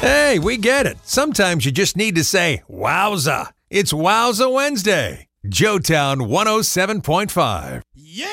Hey, we get it. Sometimes you just need to say, wowza. It's Wowza Wednesday. Joetown 107.5. Yeah!